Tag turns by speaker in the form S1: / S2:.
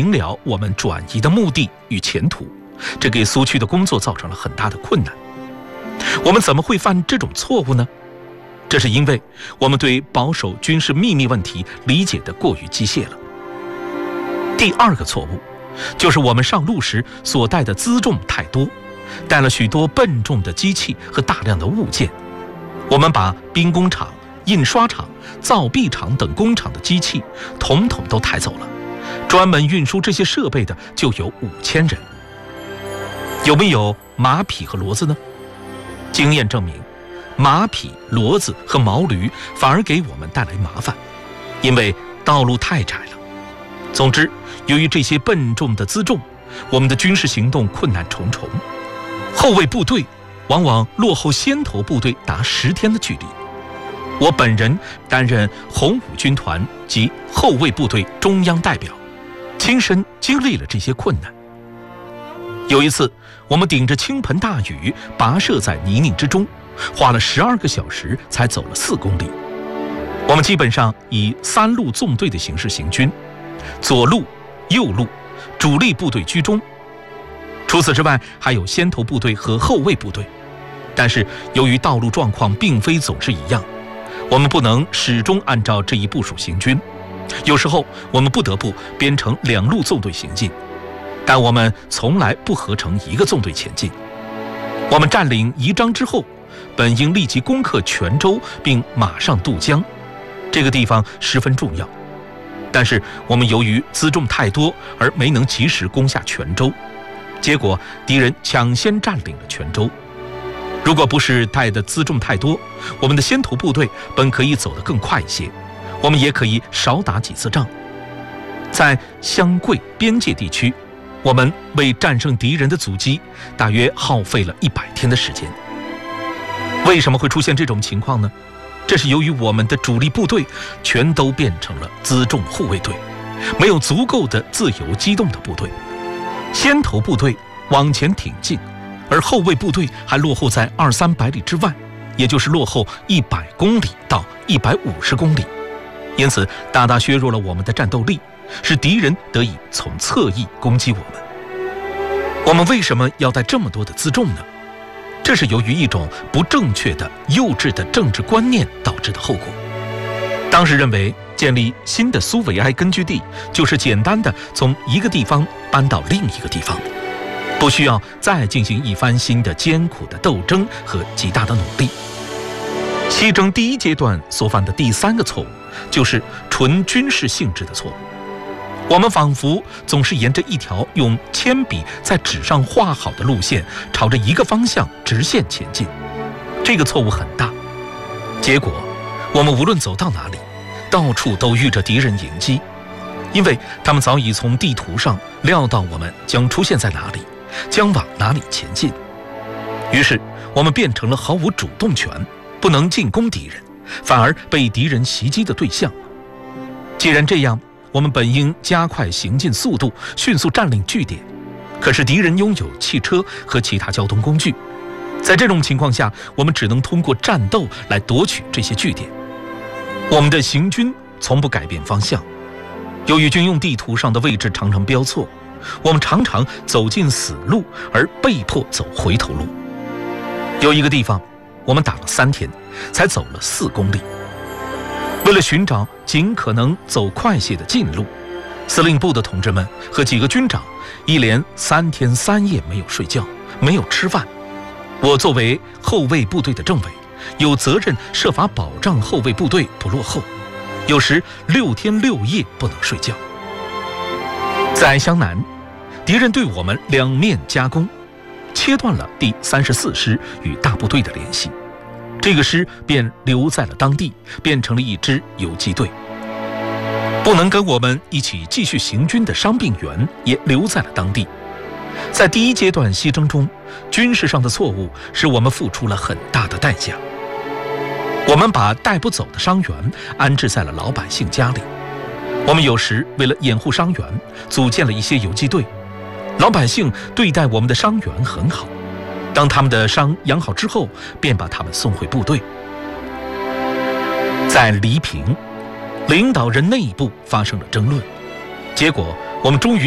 S1: 明了我们转移的目的与前途，这给苏区的工作造成了很大的困难。我们怎么会犯这种错误呢？这是因为我们对保守军事秘密问题理解得过于机械了。第二个错误就是我们上路时所带的辎重太多，带了许多笨重的机器和大量的物件。我们把兵工厂、印刷厂、造币厂等工厂的机器统统都抬走了，专门运输这些设备的就有5000人。有没有马匹和骡子呢？经验证明，马匹、骡子和毛驴反而给我们带来麻烦，因为道路太窄了。总之，由于这些笨重的辎重，我们的军事行动困难重重，后卫部队往往落后先头部队达10天的距离。我本人担任红五军团及后卫部队中央代表，亲身经历了这些困难。有一次，我们顶着倾盆大雨跋涉在泥泞之中，花了12个小时才走了4公里。我们基本上以3路纵队的形式行军，左路、右路，主力部队居中。除此之外，还有先头部队和后卫部队。但是由于道路状况并非总是一样，我们不能始终按照这一部署行军。有时候我们不得不编成2路纵队行进，但我们从来不合成一个纵队前进。我们占领宜章之后，本应立即攻克泉州，并马上渡江，这个地方十分重要。但是我们由于辎重太多而没能及时攻下泉州，结果敌人抢先占领了泉州。如果不是带的辎重太多，我们的先头部队本可以走得更快一些，我们也可以少打几次仗。在湘桂边界地区，我们为战胜敌人的阻击，大约耗费了100天的时间。为什么会出现这种情况呢？这是由于我们的主力部队全都变成了辎重护卫队，没有足够的自由机动的部队。先头部队往前挺进，而后卫部队还落后在200-300里之外，也就是落后100公里到150公里，因此大大削弱了我们的战斗力，使敌人得以从侧翼攻击我们。我们为什么要带这么多的辎重呢？这是由于一种不正确的、幼稚的政治观念导致的后果。当时认为建立新的苏维埃根据地就是简单的从一个地方搬到另一个地方，不需要再进行一番新的艰苦的斗争和极大的努力。西征第1阶段所犯的第3个错误，就是纯军事性质的错误。我们仿佛总是沿着一条用铅笔在纸上画好的路线，朝着一个方向直线前进，这个错误很大。结果我们无论走到哪里，到处都遇着敌人迎击，因为他们早已从地图上料到我们将出现在哪里，将往哪里前进。于是我们变成了毫无主动权，不能进攻敌人，反而被敌人袭击的对象。既然这样，我们本应加快行进速度，迅速占领据点。可是敌人拥有汽车和其他交通工具，在这种情况下，我们只能通过战斗来夺取这些据点。我们的行军从不改变方向，由于军用地图上的位置常常标错，我们常常走进死路，而被迫走回头路。有一个地方，我们打了3天，才走了4公里。为了寻找尽可能走快些的近路，司令部的同志们和几个军长一连3天3夜没有睡觉，没有吃饭。我作为后卫部队的政委，有责任设法保障后卫部队不落后，有时6天6夜不能睡觉。在湘南，敌人对我们两面夹攻，切断了第34师与大部队的联系。这个师便留在了当地，变成了一支游击队。不能跟我们一起继续行军的伤病员也留在了当地。在第1阶段西征中，军事上的错误使我们付出了很大的代价。我们把带不走的伤员安置在了老百姓家里。我们有时为了掩护伤员，组建了一些游击队。老百姓对待我们的伤员很好，当他们的伤养好之后，便把他们送回部队。在黎平，领导人内部发生了争论，结果我们终于